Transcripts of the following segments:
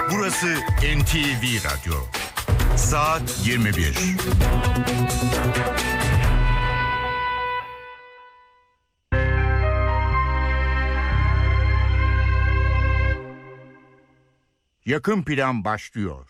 Burası NTV Radyo. Saat 21. Yakın plan başlıyor.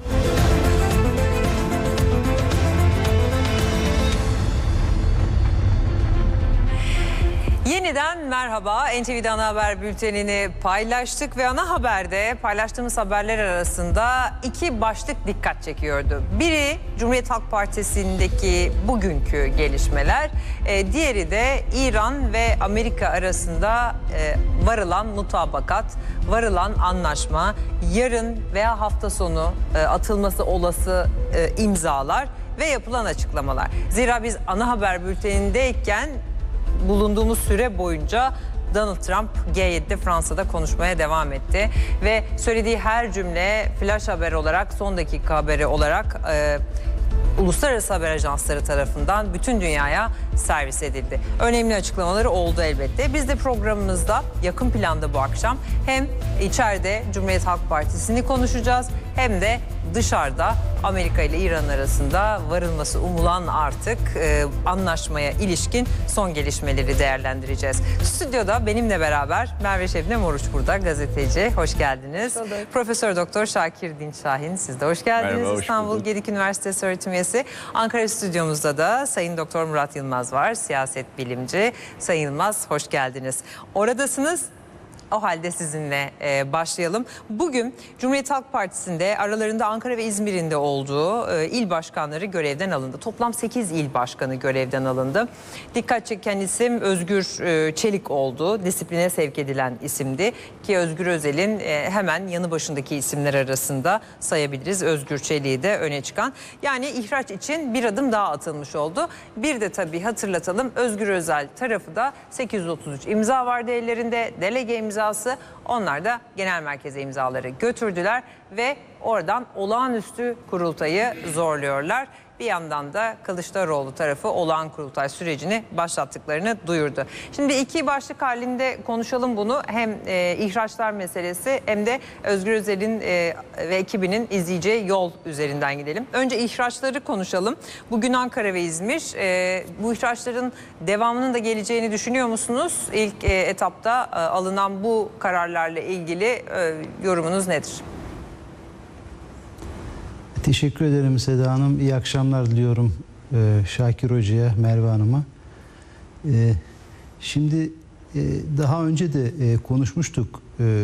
Yeniden merhaba. NTV'de ana haber bültenini paylaştık ve ana haberde paylaştığımız haberler arasında iki başlık dikkat çekiyordu. Biri Cumhuriyet Halk Partisi'ndeki bugünkü gelişmeler, diğeri de İran ve Amerika arasında varılan mutabakat, varılan anlaşma, yarın veya hafta sonu atılması olası imzalar ve yapılan açıklamalar. Zira biz ana haber bültenindeyken bulunduğumuz süre boyunca Donald Trump G7'de Fransa'da konuşmaya devam etti ve söylediği her cümle flash haber olarak, son dakika haberi olarak uluslararası haber ajansları tarafından bütün dünyaya servis edildi. Önemli açıklamaları oldu elbette. Biz de programımızda yakın planda bu akşam hem içeride Cumhuriyet Halk Partisi'ni konuşacağız hem de dışarıda Amerika ile İran arasında varılması umulan artık anlaşmaya ilişkin son gelişmeleri değerlendireceğiz. Stüdyoda benimle beraber Merve Şebnem Oruç burada, gazeteci. Hoş geldiniz. Profesör Doktor Şakir Dinçşahin, siz de hoş geldiniz. Merhaba, hoş İstanbul Gedik Üniversitesi öğretim üyesi. Ankara stüdyomuzda da Sayın Doktor Murat Yılmaz var, siyaset bilimci. Sayın Yılmaz, hoş geldiniz. Oradasınız. O halde sizinle başlayalım. Bugün Cumhuriyet Halk Partisi'nde aralarında Ankara ve İzmir'in de olduğu il başkanları görevden alındı. Toplam 8 il başkanı görevden alındı. Dikkat çeken isim Özgür Çelik oldu. Disipline sevk edilen isimdi ki Özgür Özel'in hemen yanı başındaki isimler arasında sayabiliriz. Özgür Çelik'i de öne çıkan. Yani ihraç için bir adım daha atılmış oldu. Bir de tabii hatırlatalım, Özgür Özel tarafı da 833 imza vardı ellerinde. Delege imzası. Onlar da genel merkeze imzaları götürdüler ve oradan olağanüstü kurultayı zorluyorlar. Bir yandan da Kılıçdaroğlu tarafı olağan kurultay sürecini başlattıklarını duyurdu. Şimdi iki başlık halinde konuşalım bunu. Hem ihraçlar meselesi hem de Özgür Özel'in ve ekibinin izleyeceği yol üzerinden gidelim. Önce ihraçları konuşalım. Bugün Ankara ve İzmir. Bu ihraçların devamının da geleceğini düşünüyor musunuz? İlk etapta alınan bu kararlarla ilgili yorumunuz nedir? Teşekkür ederim Seda Hanım. İyi akşamlar diliyorum Şakir Hoca'ya, Merve Hanım'a. Şimdi daha önce de konuşmuştuk.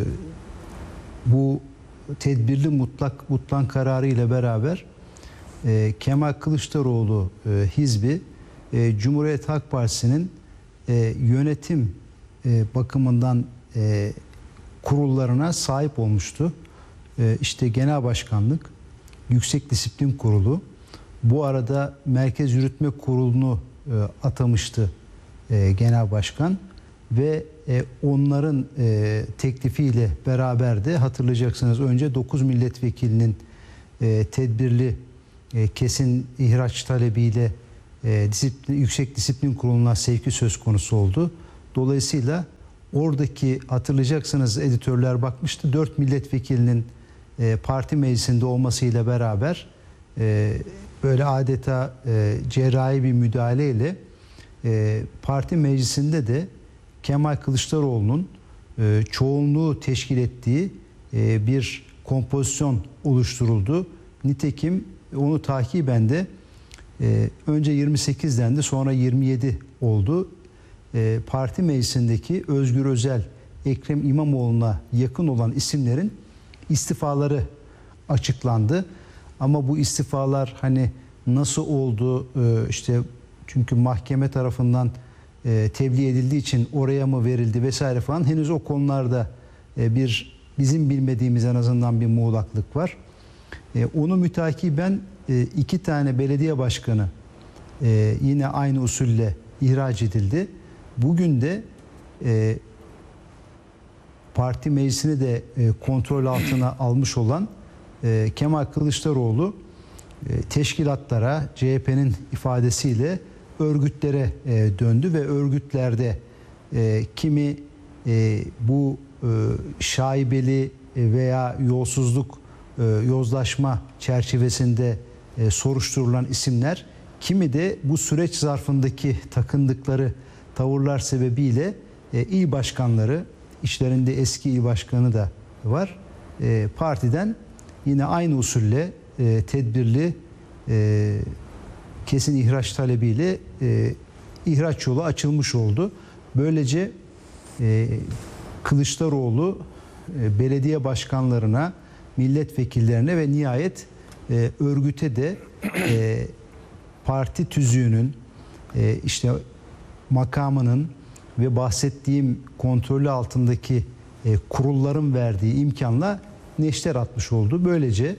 Bu tedbirli mutlak kararı ile beraber Kemal Kılıçdaroğlu hizbi Cumhuriyet Halk Partisi'nin yönetim bakımından kurullarına sahip olmuştu. İşte Genel Başkanlık, Yüksek Disiplin Kurulu, bu arada Merkez Yürütme Kurulu'nu atamıştı Genel Başkan ve onların teklifiyle beraber de hatırlayacaksınız önce 9 milletvekilinin tedbirli kesin ihraç talebiyle Yüksek Disiplin Kurulu'na sevki söz konusu oldu. Dolayısıyla oradaki hatırlayacaksınız editörler bakmıştı 4 milletvekilinin parti meclisinde olmasıyla beraber böyle adeta cerrahi bir müdahaleyle parti meclisinde de Kemal Kılıçdaroğlu'nun çoğunluğu teşkil ettiği bir kompozisyon oluşturuldu. Nitekim onu takiben de önce 28'den de sonra 27 oldu. Parti meclisindeki Özgür Özel, Ekrem İmamoğlu'na yakın olan isimlerin istifaları açıklandı. Ama bu istifalar hani nasıl oldu, işte çünkü mahkeme tarafından tebliğ edildiği için oraya mı verildi vesaire falan, henüz o konularda bizim bilmediğimiz en azından bir muğlaklık var. Onu mütakiben 2 tane belediye başkanı yine aynı usulle ihraç edildi. Bugün de parti meclisini de kontrol altına almış olan Kemal Kılıçdaroğlu teşkilatlara, CHP'nin ifadesiyle örgütlere döndü ve örgütlerde kimi bu şaibeli veya yolsuzluk yozlaşma çerçevesinde soruşturulan isimler, kimi de bu süreç zarfındaki takındıkları tavırlar sebebiyle il başkanları, içlerinde eski il başkanı da var, partiden yine aynı usulle tedbirli kesin ihraç talebiyle ihraç yolu açılmış oldu. Böylece Kılıçdaroğlu belediye başkanlarına, milletvekillerine ve nihayet örgüte de parti tüzüğünün, işte makamının ve bahsettiğim kontrolü altındaki kurulların verdiği imkanla neşter atmış oldu. Böylece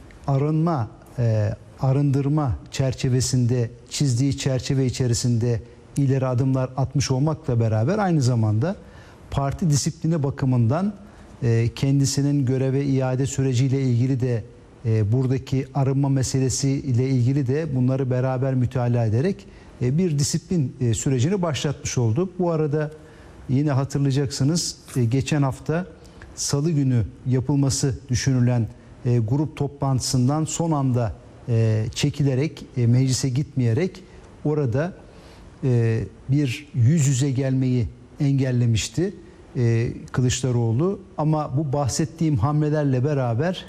arındırma çerçevesinde, çizdiği çerçeve içerisinde ileri adımlar atmış olmakla beraber aynı zamanda parti disiplini bakımından kendisinin göreve iade süreciyle ilgili de buradaki arınma meselesi ile ilgili de bunları beraber mütalaa ederek bir disiplin sürecini başlatmış oldu. Bu arada yine hatırlayacaksınız, geçen hafta Salı günü yapılması düşünülen grup toplantısından son anda çekilerek, meclise gitmeyerek orada bir yüz yüze gelmeyi engellemişti Kılıçdaroğlu. Ama bu bahsettiğim hamlelerle beraber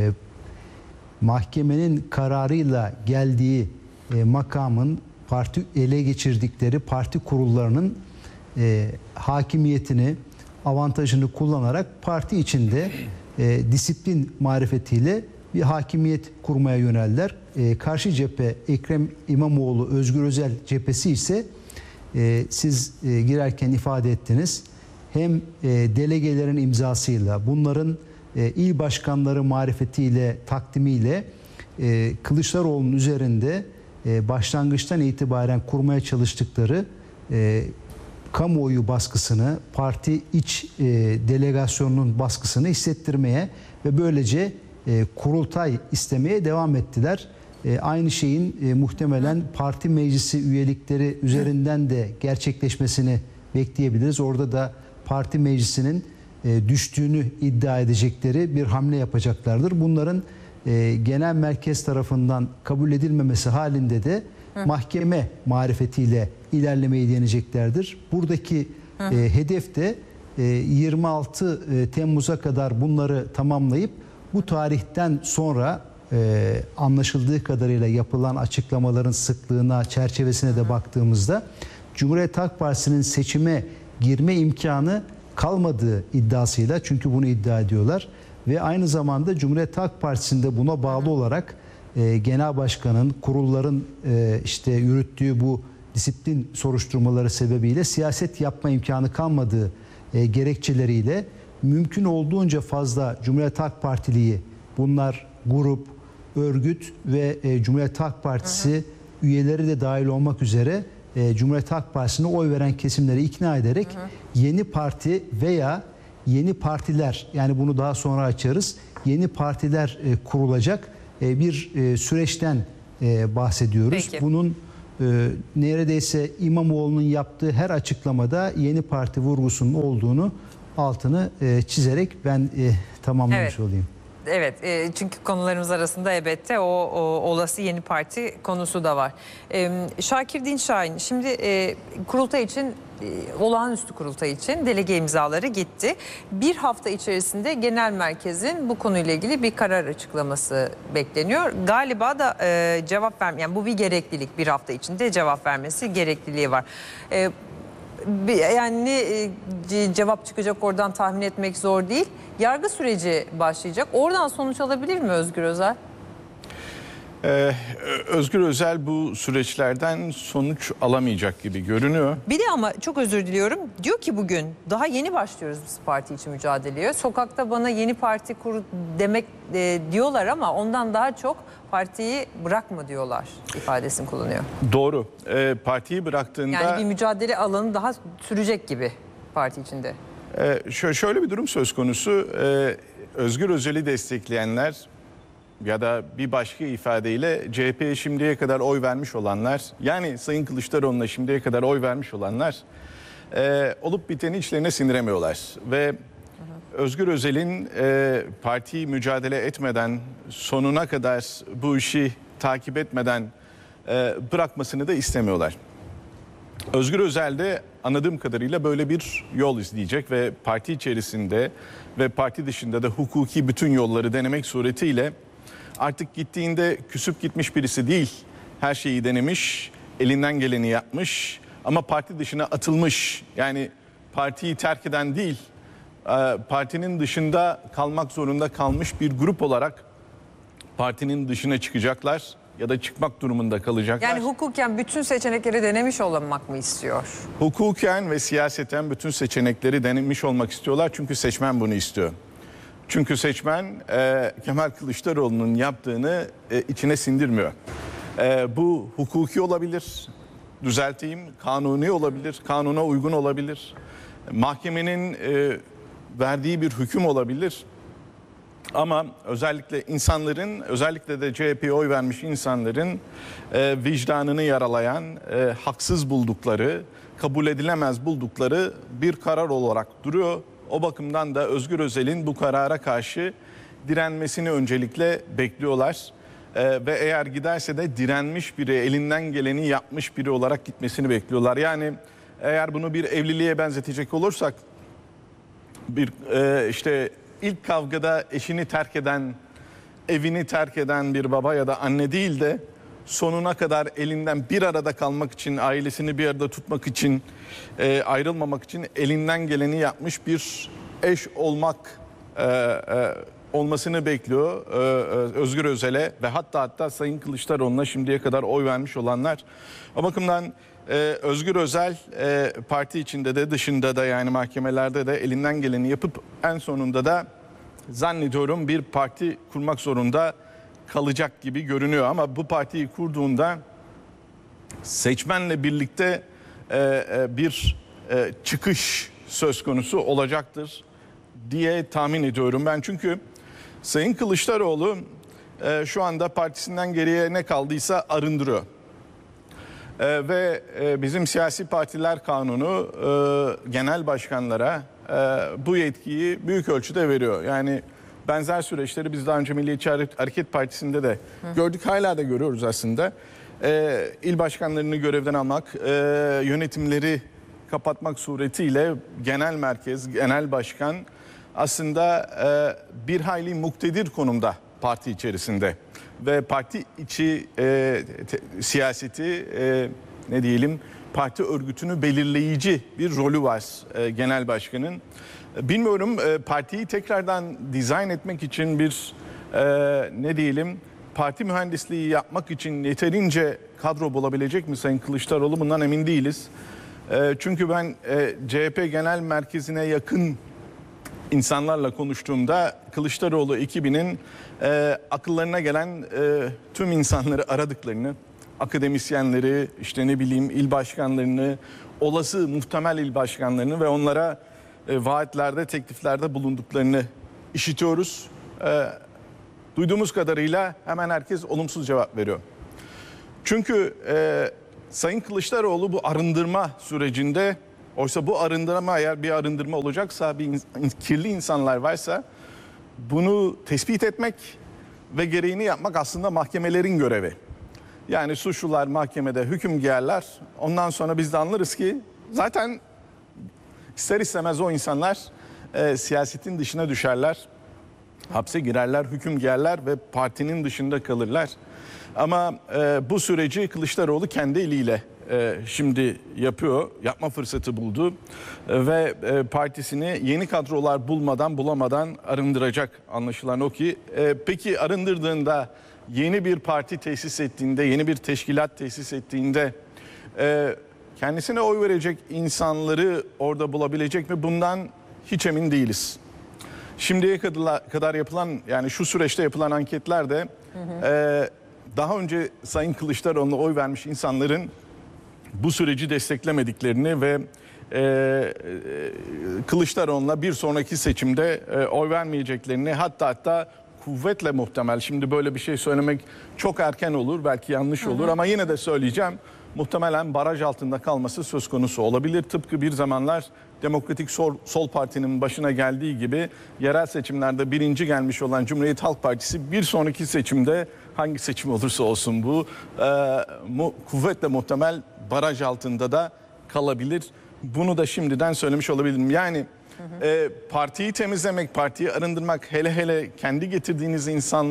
mahkemenin kararıyla geldiği makamın parti ele geçirdikleri parti kurullarının hakimiyetini, avantajını kullanarak parti içinde disiplin marifetiyle bir hakimiyet kurmaya yöneldiler. Karşı cephe Ekrem İmamoğlu, Özgür Özel cephesi ise siz girerken ifade ettiniz. Hem delegelerin imzasıyla, bunların il başkanları marifetiyle, takdimiyle Kılıçdaroğlu'nun üzerinde başlangıçtan itibaren kurmaya çalıştıkları kamuoyu baskısını, parti iç delegasyonunun baskısını hissettirmeye ve böylece kurultay istemeye devam ettiler. Aynı şeyin muhtemelen parti meclisi üyelikleri üzerinden de gerçekleşmesini bekleyebiliriz. Orada da parti meclisinin düştüğünü iddia edecekleri bir hamle yapacaklardır. Bunların genel merkez tarafından kabul edilmemesi halinde de mahkeme marifetiyle ilerlemeyi deneyeceklerdir. Buradaki hedef de 26 Temmuz'a kadar bunları tamamlayıp bu tarihten sonra anlaşıldığı kadarıyla yapılan açıklamaların sıklığına, çerçevesine de baktığımızda Cumhuriyet Halk Partisi'nin seçime girme imkanı kalmadığı iddiasıyla, çünkü bunu iddia ediyorlar ve aynı zamanda Cumhuriyet Halk Partisi'nde buna bağlı olarak genel başkanın, kurulların işte yürüttüğü bu disiplin soruşturmaları sebebiyle siyaset yapma imkanı kalmadığı gerekçeleriyle mümkün olduğunca fazla Cumhuriyet Halk Partiliği, bunlar grup, örgüt ve Cumhuriyet Halk Partisi üyeleri de dahil olmak üzere Cumhuriyet Halk Partisi'ne oy veren kesimleri ikna ederek yeni parti veya yeni partiler, yani bunu daha sonra açarız, yeni partiler kurulacak bir süreçten bahsediyoruz. Peki. Bunun neredeyse İmamoğlu'nun yaptığı her açıklamada yeni parti vurgusunun olduğunu altını çizerek ben tamamlamış olayım. Evet, çünkü konularımız arasında elbette o olası yeni parti konusu da var. Şakir Dinçayin, şimdi kurultay için, olağanüstü kurultay için delege imzaları gitti. Bir hafta içerisinde genel merkezin bu konuyla ilgili bir karar açıklaması bekleniyor. Galiba da cevap verme, yani bu bir gereklilik, bir hafta içinde cevap vermesi gerekliliği var. Yani ne cevap çıkacak oradan tahmin etmek zor değil. Yargı süreci başlayacak. Oradan sonuç alabilir mi Özgür Özel? Özgür Özel bu süreçlerden sonuç alamayacak gibi görünüyor. Bir de ama çok özür diliyorum. Diyor ki bugün daha yeni başlıyoruz biz parti için mücadeleye. Sokakta bana yeni parti kur demek diyorlar ama ondan daha çok partiyi bırakma diyorlar ifadesini kullanıyor. Doğru. Partiyi bıraktığında... Yani bir mücadele alanı daha sürecek gibi parti içinde. Şöyle bir durum söz konusu. Özgür Özel'i destekleyenler ya da bir başka ifadeyle CHP'ye şimdiye kadar oy vermiş olanlar, yani Sayın Kılıçdaroğlu'na şimdiye kadar oy vermiş olanlar olup biteni içlerine sindiremiyorlar. Ve Özgür Özel'in partiyi mücadele etmeden, sonuna kadar bu işi takip etmeden bırakmasını da istemiyorlar. Özgür Özel de anladığım kadarıyla böyle bir yol izleyecek ve parti içerisinde ve parti dışında da hukuki bütün yolları denemek suretiyle artık gittiğinde küsüp gitmiş birisi değil. Her şeyi denemiş, elinden geleni yapmış ama parti dışına atılmış. Yani partiyi terk eden değil, partinin dışında kalmak zorunda kalmış bir grup olarak partinin dışına çıkacaklar ya da çıkmak durumunda kalacaklar. Yani hukuken bütün seçenekleri denemiş olmak mı istiyor? Hukuken ve siyaseten bütün seçenekleri denemiş olmak istiyorlar çünkü seçmen bunu istiyor. Çünkü seçmen Kemal Kılıçdaroğlu'nun yaptığını içine sindirmiyor. Bu hukuki olabilir, düzelteyim, kanuni olabilir, kanuna uygun olabilir. Mahkemenin verdiği bir hüküm olabilir. Ama özellikle insanların, özellikle de CHP'ye oy vermiş insanların vicdanını yaralayan, haksız buldukları, kabul edilemez buldukları bir karar olarak duruyor. O bakımdan da Özgür Özel'in bu karara karşı direnmesini öncelikle bekliyorlar. Ve eğer giderse de direnmiş biri, elinden geleni yapmış biri olarak gitmesini bekliyorlar. Yani eğer bunu bir evliliğe benzetecek olursak, işte ilk kavgada eşini terk eden, evini terk eden bir baba ya da anne değil de sonuna kadar elinden bir arada kalmak için, ailesini bir arada tutmak için, ayrılmamak için elinden geleni yapmış bir eş olmasını bekliyor Özgür Özel'e ve hatta Sayın Kılıçdaroğlu'na şimdiye kadar oy vermiş olanlar. O bakımdan Özgür Özel parti içinde de dışında da, yani mahkemelerde de elinden geleni yapıp en sonunda da zannediyorum bir parti kurmak zorunda kalacak gibi görünüyor. Ama bu partiyi kurduğunda seçmenle birlikte bir çıkış söz konusu olacaktır diye tahmin ediyorum ben. Çünkü Sayın Kılıçdaroğlu şu anda partisinden geriye ne kaldıysa arındırıyor. Ve bizim siyasi partiler kanunu genel başkanlara bu yetkiyi büyük ölçüde veriyor. Yani benzer süreçleri biz daha önce Milliyetçi Hareket Partisi'nde de gördük, hala da görüyoruz aslında. İl başkanlarını görevden almak, yönetimleri kapatmak suretiyle genel merkez, genel başkan aslında bir hayli muktedir konumda parti içerisinde. Ve parti içi siyaseti ne diyelim, parti örgütünü belirleyici bir rolü var genel başkanın. Bilmiyorum, partiyi tekrardan dizayn etmek için bir ne diyelim, parti mühendisliği yapmak için yeterince kadro bulabilecek mi Sayın Kılıçdaroğlu, bundan emin değiliz. Çünkü ben CHP genel merkezine yakın insanlarla konuştuğumda Kılıçdaroğlu ekibinin akıllarına gelen tüm insanları aradıklarını, akademisyenleri, işte ne bileyim il başkanlarını, olası muhtemel il başkanlarını ve onlara vaatlerde, tekliflerde bulunduklarını işitiyoruz. Duyduğumuz kadarıyla hemen herkes olumsuz cevap veriyor. Çünkü Sayın Kılıçdaroğlu bu arındırma sürecinde, oysa bu arındırma, eğer bir arındırma olacaksa, kirli insanlar varsa bunu tespit etmek ve gereğini yapmak aslında mahkemelerin görevi. Yani suçlular mahkemede hüküm giyerler. Ondan sonra biz de anlarız ki zaten ister istemez o insanlar siyasetin dışına düşerler. Hapse girerler, hüküm giyerler ve partinin dışında kalırlar. Ama bu süreci Kılıçdaroğlu kendi eliyle şimdi yapıyor, yapma fırsatı buldu ve partisini yeni kadrolar bulamadan arındıracak, anlaşılan o ki. Peki arındırdığında, yeni bir parti tesis ettiğinde, yeni bir teşkilat tesis ettiğinde kendisine oy verecek insanları orada bulabilecek mi? Bundan hiç emin değiliz. Şimdiye kadar yapılan, yani şu süreçte yapılan anketlerde daha önce Sayın Kılıçdaroğlu'na oy vermiş insanların bu süreci desteklemediklerini ve Kılıçdaroğlu'na bir sonraki seçimde oy vermeyeceklerini, hatta kuvvetle muhtemel. Şimdi böyle bir şey söylemek çok erken olur, belki yanlış olur ama yine de söyleyeceğim. Muhtemelen baraj altında kalması söz konusu olabilir. Tıpkı bir zamanlar Demokratik Sol Parti'nin başına geldiği gibi yerel seçimlerde birinci gelmiş olan Cumhuriyet Halk Partisi bir sonraki seçimde, hangi seçim olursa olsun bu, kuvvetle muhtemel baraj altında da kalabilir. Bunu da şimdiden söylemiş olabilirim. Yani partiyi temizlemek, partiyi arındırmak, hele hele kendi getirdiğiniz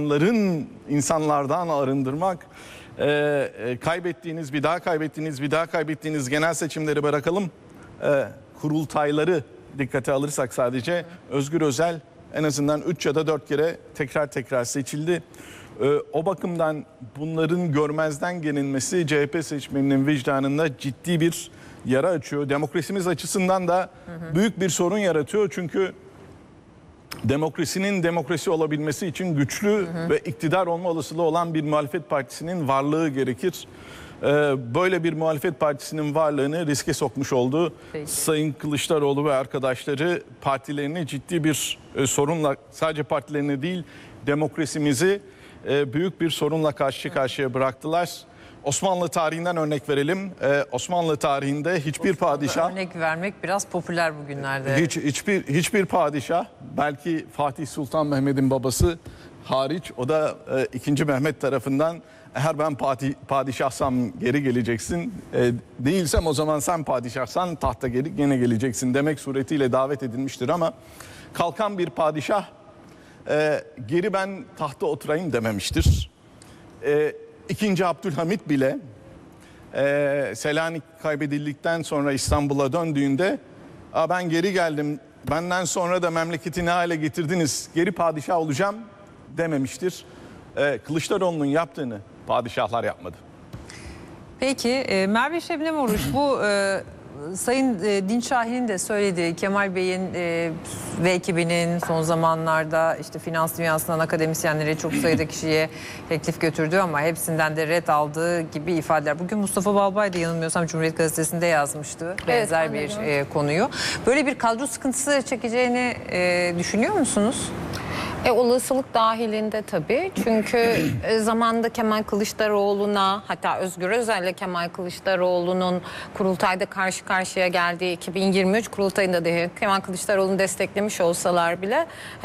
insanlardan arındırmak, kaybettiğiniz, bir daha kaybettiğiniz genel seçimleri bırakalım. Kurultayları dikkate alırsak sadece Özgür Özel en azından 3 ya da 4 kere tekrar seçildi. O bakımdan bunların görmezden gelinmesi CHP seçmeninin vicdanında ciddi bir yara açıyor. Demokrasimiz açısından da büyük bir sorun yaratıyor. Çünkü demokrasinin demokrasi olabilmesi için güçlü ve iktidar olma olasılığı olan bir muhalefet partisinin varlığı gerekir. Böyle bir muhalefet partisinin varlığını riske sokmuş oldu. Peki. Sayın Kılıçdaroğlu ve arkadaşları partilerini ciddi bir sorunla, sadece partilerini değil demokrasimizi büyük bir sorunla karşı karşıya bıraktılar. Osmanlı tarihinden örnek verelim. Osmanlı tarihinde hiçbir padişah, örnek vermek biraz popüler bugünlerde. hiçbir padişah, belki Fatih Sultan Mehmet'in babası hariç, o da 2. Mehmet tarafından, eğer ben padişahsam geri geleceksin, değilsem o zaman sen padişahsan tahta gene geleceksin demek suretiyle davet edilmiştir ama kalkan bir padişah geri ben tahta oturayım dememiştir. 2. Abdülhamit bile Selanik kaybedildikten sonra İstanbul'a döndüğünde ben geri geldim, benden sonra da memleketi ne hale getirdiniz, geri padişah olacağım dememiştir. Kılıçdaroğlu'nun yaptığını padişahlar yapmadı. Peki Merve Şebnem Oruç, bu Sayın Dinçahi'nin de söylediği, Kemal Bey'in ve ekibinin son zamanlarda işte finans dünyasından akademisyenlere çok sayıda kişiye teklif götürdüğü ama hepsinden de red aldığı gibi ifadeler. Bugün Mustafa Balbay da yanılmıyorsam Cumhuriyet Gazetesi'nde yazmıştı benzer bir konuyu. Böyle bir kadro sıkıntısı çekeceğini düşünüyor musunuz? Olasılık dahilinde tabii. Çünkü zamanında Kemal Kılıçdaroğlu'na, hatta Özgür Özel'le Kemal Kılıçdaroğlu'nun kurultayda karşı karşıya geldiği 2023 kurultayında da Kemal Kılıçdaroğlu'nu desteklemiş olsalar bile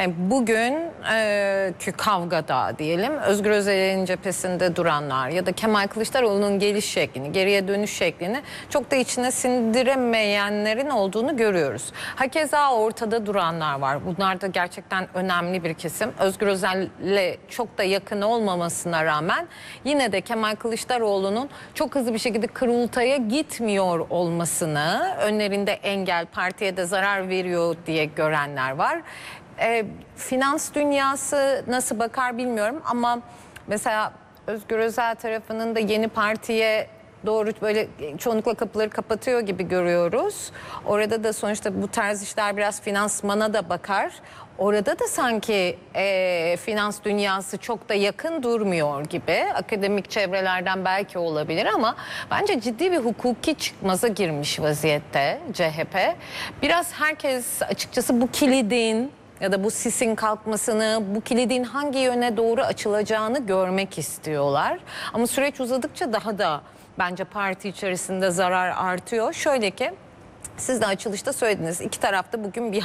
bugünkü kavgada diyelim Özgür Özel'in cephesinde duranlar ya da Kemal Kılıçdaroğlu'nun geliş şeklini, geriye dönüş şeklini çok da içine sindiremeyenlerin olduğunu görüyoruz. Hakeza ortada duranlar var. Bunlar da gerçekten önemli bir kesim. Özgür Özel'le çok da yakın olmamasına rağmen yine de Kemal Kılıçdaroğlu'nun çok hızlı bir şekilde kurultaya gitmiyor olmasını, önlerinde engel, partiye de zarar veriyor diye görenler var. Finans dünyası nasıl bakar bilmiyorum ama mesela Özgür Özel tarafının da yeni partiye doğru böyle çoğunlukla kapıları kapatıyor gibi görüyoruz. Orada da sonuçta bu tarz işler biraz finansmana da bakar. Orada da sanki finans dünyası çok da yakın durmuyor gibi. Akademik çevrelerden belki olabilir ama bence ciddi bir hukuki çıkmaza girmiş vaziyette CHP. Biraz herkes açıkçası bu kilidin ya da bu sisin kalkmasını, bu kilidin hangi yöne doğru açılacağını görmek istiyorlar. Ama süreç uzadıkça daha da bence parti içerisinde zarar artıyor. Şöyle ki siz de açılışta söylediniz, iki tarafta bugün bir